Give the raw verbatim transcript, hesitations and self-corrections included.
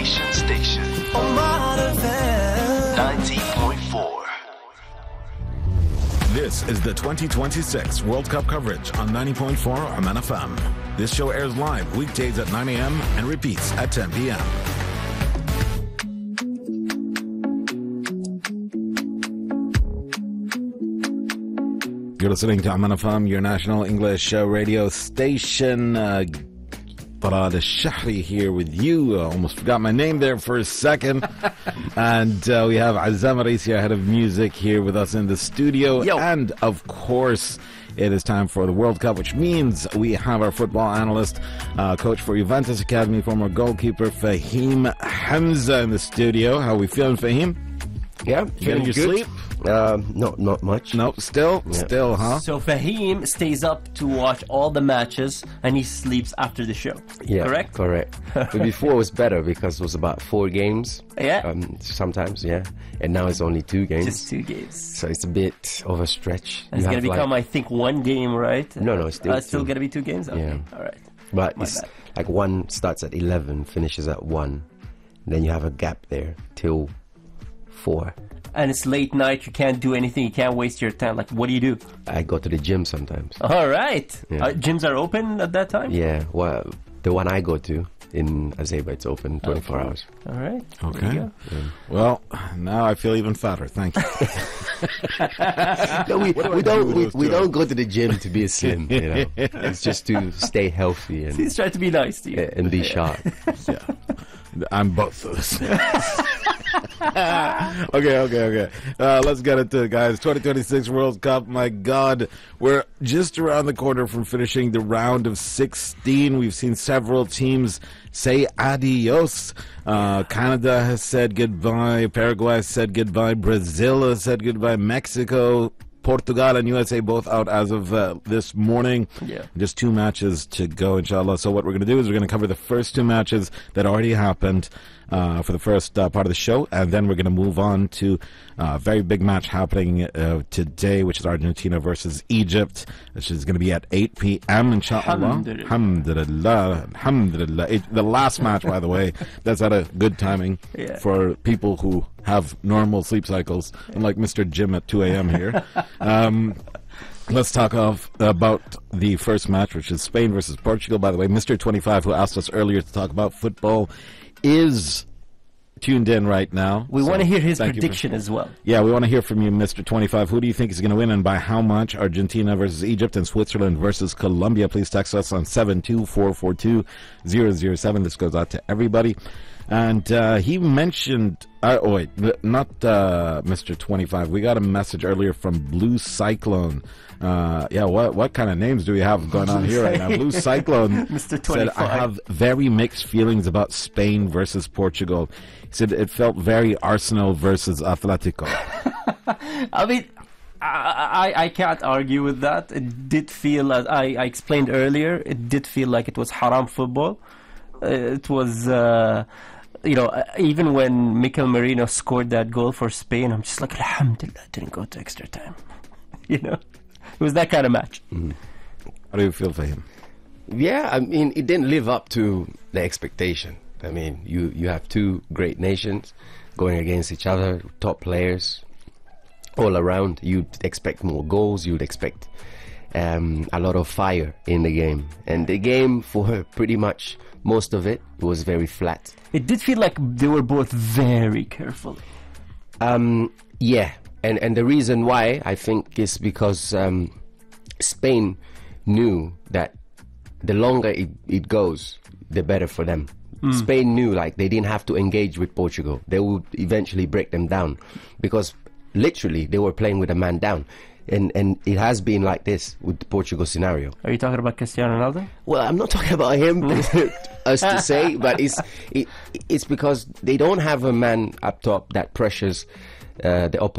Station Station ninety point four. This is the twenty twenty-six World Cup coverage on ninety point four Oman F M. This show airs live weekdays at nine a.m. and repeats at ten p.m. You're listening to Oman F M, your national English uh, radio station. Uh, Farad al-Shahri here with you. I almost forgot my name there for a second. And uh, we have Azzam Raisi, our head of music, here with us in the studio. Yo. And, of course, it is time for the World Cup, which means we have our football analyst, uh, coach for Juventus Academy, former goalkeeper Fahim Hamza in the studio. How are we feeling, Fahim? Yeah, Getting your good. sleep? Uh, not not much. No, still? Yeah. Still, huh? So Fahim stays up to watch all the matches and he sleeps after the show. Yeah, Correct? Correct. But before it was better because it was about four games. Yeah. Um, sometimes, yeah. And now it's only two games. Just two games. So it's a bit of a stretch. It's You going to have, become, like, I think, one game, right? No, no, it's still uh, still two. going to be two games? Okay. Yeah. All right. But My it's bad. like one starts at eleven, finishes at one. Then you have a gap there till four. And it's late night. You can't do anything. You can't waste your time. Like, what do you do? I go to the gym sometimes. All right. Yeah. Uh, gyms are open at that time? Yeah, well, the one I go to in Azeba, it's open twenty-four Okay. hours. All right. Okay. There you go. Well, now I feel even fatter. Thank you. No, we, What do I we do don't with we, those we two? don't go to the gym to be slim, you know. It's just to stay healthy and He's trying to be nice to you. and be sharp. Yeah. I'm both those. okay, okay, okay. Uh, let's get into it, guys. twenty twenty-six World Cup. My God, we're just around the corner from finishing the round of sixteen. We've seen several teams say adios. Uh, Canada has said goodbye. Paraguay has said goodbye. Brazil has said goodbye. Mexico, Portugal and U S A both out as of uh, this morning. Yeah. Just two matches to go, inshallah. So what we're going to do is we're going to cover the first two matches that already happened uh, for the first uh, part of the show, and then we're going to move on to a very big match happening uh, today, which is Argentina versus Egypt, which is going to be at eight p.m. inshallah. Alhamdulillah. Alhamdulillah. Alhamdulillah. It, the last match, by the way, that's at a good timing Yeah. for people who have normal sleep cycles, unlike Mister Jim at two a.m. here. Um, let's talk of, about the first match, which is Spain versus Portugal. By the way, Mister twenty-five, who asked us earlier to talk about football, is tuned in right now. We So want to hear his thank you for- prediction as well. yeah, we want to hear from you, Mister twenty-five. Who do you think is going to win and by how much? Argentina versus Egypt and Switzerland versus Colombia. Please text us on seven two four four two zero zero seven. This goes out to everybody. And uh, he mentioned, uh, oh wait, not uh, Mister twenty-five. We got a message earlier from Blue Cyclone. Uh, yeah, what what kind of names do we have going on here right now? Blue Cyclone Mister said, twenty-five. I have very mixed feelings about Spain versus Portugal. He said it felt very Arsenal versus Atletico. I mean, I, I I can't argue with that. It did feel, as I, I explained earlier, it did feel like it was haram football. Uh, it was, uh, you know, uh, even when Mikel Merino scored that goal for Spain, I'm just like, alhamdulillah, it didn't go to extra time. You know, it was that kind of match. How do you feel for him? Yeah, I mean, it didn't live up to the expectation. I mean, you, you have two great nations going against each other, top players all around. You'd expect more goals. You'd expect um, a lot of fire in the game. And the game, for pretty much most of it, was very flat. It did feel like they were both very careful. Um, yeah, and, and the reason why, I think, is because um, Spain knew that the longer it, it goes, the better for them. Mm. Spain knew, like, they didn't have to engage with Portugal. They would eventually break them down because literally they were playing with a man down. And and it has been like this with the Portugal scenario. Are you talking about Cristiano Ronaldo? Well, I'm not talking about him, us to say, but it's it, it's because they don't have a man up top that pressures uh, the opposition.